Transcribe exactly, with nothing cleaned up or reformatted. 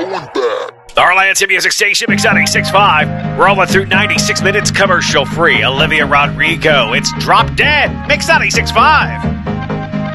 The Arlington Music Station, Mix ninety-six point five. Rolling through ninety-six minutes commercial free. Olivia Rodrigo, it's Drop Dead, Mix ninety-six point five.